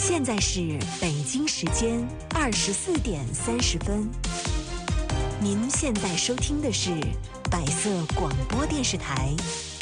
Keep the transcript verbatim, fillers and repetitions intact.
现在是北京时间二十四点三十分。您现在收听的是百色广播电视台